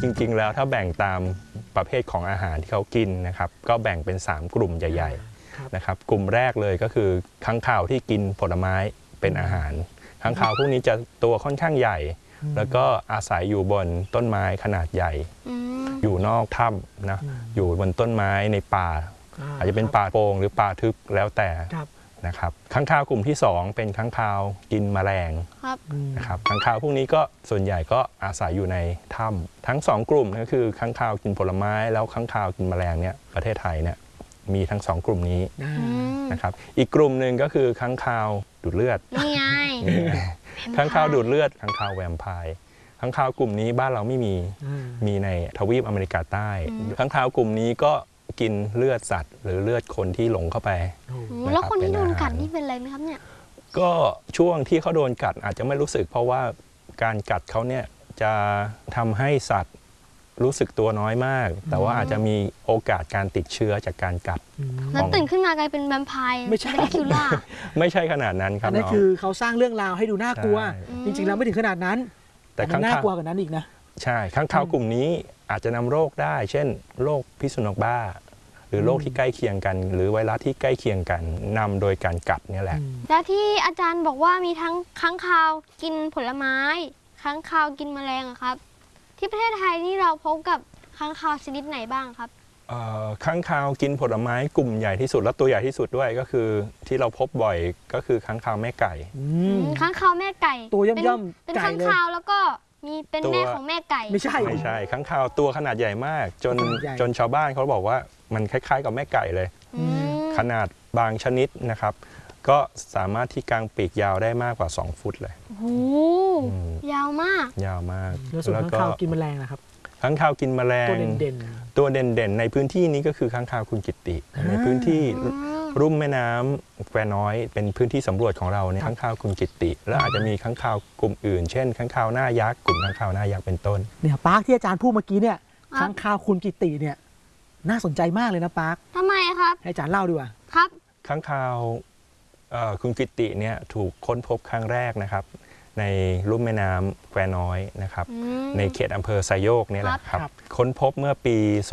จริงๆแล้วถ้าแบ่งตามประเภทของอาหารที่เขากินนะครับก็แบ่งเป็น3กลุ่มใหญ่ๆนะครับกลุ่มแรกเลยก็คือค้างคาวที่กินผลไม้เป็นอาหารค้างคาวพวกนี้จะตัวค่อนข้างใหญ่แล้วก็อาศัยอยู่บนต้นไม้ขนาดใหญ่อยู่นอกถ้ำนะอยู่บนต้นไม้ในป่าอาจจะเป็นป่าโปร่งหรือป่าทึบแล้วแต่นะครับค้างคาวกลุ่มที่2เป็นค้างคาวกินแมลงนะครับค้างคาวพวกนี้ก็ส่วนใหญ่ก็อาศัยอยู่ในถ้ำทั้ง2กลุ่มก็คือค้างคาวกินผลไม้แล้วค้างคาวกินแมลงเนี่ยประเทศไทยเนี่ยมีทั้ง2กลุ่มนี้นะครับอีกกลุ่มหนึ่งก็คือค้างคาวดูดเลือดนี่ไงค้างคาวดูดเลือดค้างคาวแวมไพร์ค้างคาวกลุ่มนี้บ้านเราไม่มีในทวีปอเมริกาใต้ค้างคาวกลุ่มนี้ก็กินเลือดสัตว์หรือเลือดคนที่หลงเข้าไปแล้วคนที่โดนกัดนี่เป็นอะไรไหมครับเนี่ยก็ช่วงที่เขาโดนกัดอาจจะไม่รู้สึกเพราะว่าการกัดเขาเนี่ยจะทำให้สัตว์รู้สึกตัวน้อยมากแต่ว่าอาจจะมีโอกาสการติดเชื้อจากการกัดแล้วตื่นขึ้นมากลายเป็นแวมไพร์ไม่ใช่คิวล่าไม่ใช่ขนาดนั้นครับนั่นคือเขาสร้างเรื่องราวให้ดูน่ากลัวจริงๆแล้วไม่ถึงขนาดนั้นแต่น่ากลัวกว่านั้นอีกนะใช่ค้างคาวกลุ่มนี้อาจจะนำโรคได้เช่นโรคพิษสุนัขบ้าหรือโรคที่ใกล้เคียงกันหรือไวรัสที่ใกล้เคียงกันนำโดยการกัดนี่แหละแล้วที่อาจารย์บอกว่ามีทั้งค้างคาวกินผลไม้ค้างคาวกินแมลงครับที่ประเทศไทยนี่เราพบกับค้างคาวชนิดไหนบ้างครับค้างคาวกินผลไม้กลุ่มใหญ่ที่สุดและตัวใหญ่ที่สุดด้วยก็คือที่เราพบบ่อยก็คือค้างคาวแม่ไก่ค้างคาวแม่ไก่ตัวย่อมเป็นค้างคาวแล้วก็มีเป็นแม่ของแม่ไก่ไม่ใช่ค้างคาวตัวขนาดใหญ่มากจนชาวบ้านเขาบอกว่ามันคล้ายๆกับแม่ไก่เลยขนาดบางชนิดนะครับก็สามารถที่กางปีกยาวได้มากกว่า2ฟุตเลยโอ้ยาวมากแล้วส่วนค้างคาวกินแมลงนะครับค้างคาวกินแมลงตัวเด่นในพื้นที่นี้ก็คือค้างคาวคุณกิตติในพื้นที่รุ่มแม่น้ำแควน้อยเป็นพื้นที่สำรวจของเราเนี่ยค้างคาวคุณกิตติแล้วอาจจะมีค้างคาวกลุ่มอื่นเช่นค้างคาวหน้ายักษ์กลุ่มค้างคาวหน้ายักษ์เป็นต้นเนี่ยปาร์คที่อาจารย์พูดเมื่อกี้เนี่ยค้างคาวคุณกิตติเนี่ยน่าสนใจมากเลยนะปาร์คทำไมครับให้อาจารย์เล่าดีกว่าครับค้างคาวคุณกิตติเนี่ยถูกค้นพบครั้งแรกนะครับในลุ่มแม่น้ำแควน้อยนะครับในเขตอำเภอไซโยกนี่แหละครับค้นพบเมื่อปี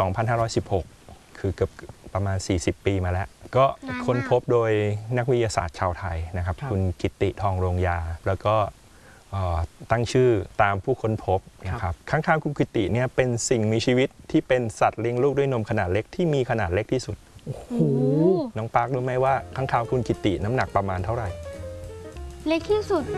2516 คือเกือบประมาณ40 ปีมาแล้วก็ค้นพบโดยนักวิทยาศาสตร์ชาวไทยนะครับคุณกิตติทองโรงยาแล้วก็ตั้งชื่อตามผู้ค้นพบนะครับค้างคาวคุณกิตติเนี่ยเป็นสิ่งมีชีวิตที่เป็นสัตว์เลี้ยงลูกด้วยนมขนาดเล็กที่มีขนาดเล็กที่สุดน้องปาร์ครู้ไหมว่าค้างคาวคุณกิตติน้ำหนักประมาณเท่าไหร่เล็กที่สุด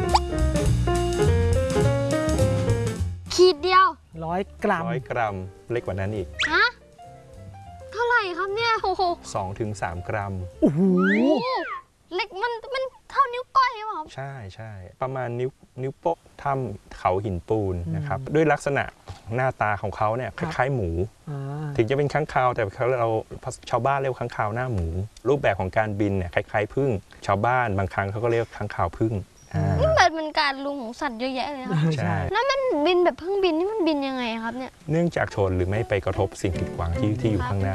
ขีดเดียว 100 กรัมเล็กกว่านั้นอีกฮะเท่าไหร่ครับเนี่ยโอ้โห 2-3 กรัมโอ้โหเล็กมันเท่านิ้วก้อยหรือเปล่าใช่ประมาณนิ้วโป้งถ้ำเขาหินปูนนะครับด้วยลักษณะหน้าตาของเขาเนี่ยคล้ายๆหมูถึงจะเป็นค้างคาวแต่เราชาวบ้านเรียกค้างคาวหน้าหมูรูปแบบของการบินเนี่ยคล้ายๆผึ้งชาวบ้านบางครั้งเขาก็เรียกค้างคาวผึ้งนี่เป็นการลุงของสัตว์เยอะแยะเลยครับใช่แล้วมันบินแบบพึ่งบินนี่มันบินยังไงครับเนี่ยเนื่องจากชนหรือไม่ไปกระทบสิ่งกีดขวางที่อยู่ข้างหน้า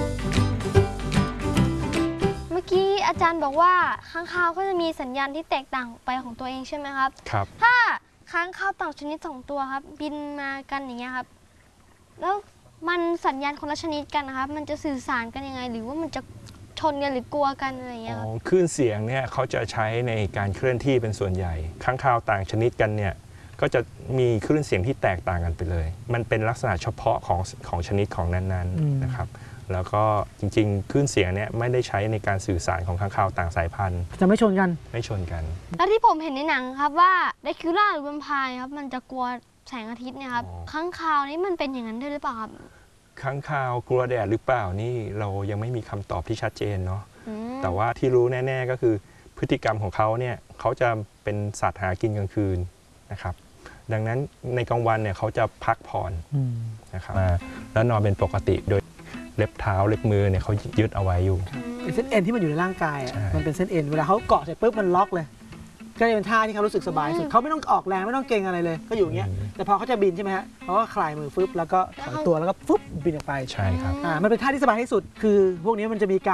เมื่อกี้อาจารย์บอกว่าค้างคาวก็จะมีสัญญาณที่แตกต่างไปของตัวเองใช่ไหมครับครับถ้าค้างคาวต่างชนิด2 ตัวครับบินมากันอย่างเงี้ยครับแล้วมันสัญญาณคนละชนิดกันนะครับมันจะสื่อสารกันยังไงหรือว่ามันจะชนกันหรือกลัวกันอะไรอย่างเงี้ยครับคลื่นเสียงเนี่ยเขาจะใช้ในการเคลื่อนที่เป็นส่วนใหญ่ค้างคาวต่างชนิดกันเนี่ยก็จะมีคลื่นเสียงที่แตกต่างกันไปเลยมันเป็นลักษณะเฉพาะของชนิดของนั้นๆนะครับแล้วก็จริงๆคลื่นเสียงเนี่ยไม่ได้ใช้ในการสื่อสารของค้างคาวต่างสายพันธุ์จะไม่ชนกันแล้วที่ผมเห็นในหนังครับว่าไดคิวล่าหรือแวมไพร์ครับมันจะกลัวแสงอาทิตย์เนี่ยครับค้างคาวนี่มันเป็นอย่างนั้นด้วยหรือเปล่าครับค้างคาวกลัวแดดหรือเปล่านี่เรายังไม่มีคำตอบที่ชัดเจนเนาะแต่ว่าที่รู้แน่ๆก็คือพฤติกรรมของเขาเนี่ยเขาจะเป็นสัตว์หากินกลางคืนนะครับดังนั้นในกลางวันเนี่ยเขาจะพักผ่อนนะครับแล้วนอนเป็นปกติโดยเล็บเท้าเล็บมือเนี่ยเขายึดเอาไว้อยู่เป็นเส้นเอ็นที่มันอยู่ในร่างกายมันเป็นเส้นเอ็นเวลาเขาเกาะเสร็จปุ๊บมันล็อกเลยก็จะเป็นท่าที่เขารู้สึกสบายสุดเขาไม่ต้องออกแรงไม่ต้องเกร็งอะไรเลยก็อยู่อย่างเงี้ยแต่พอเขาจะบินใช่ไหมฮะเขาก็คลายมือฟึบแล้วก็ถอยตัวแล้วก็ฟึบบินออกไปใช่ครับมันเป็นท่าที่สบายที่สุดคือพวกนี้มันจะมีการ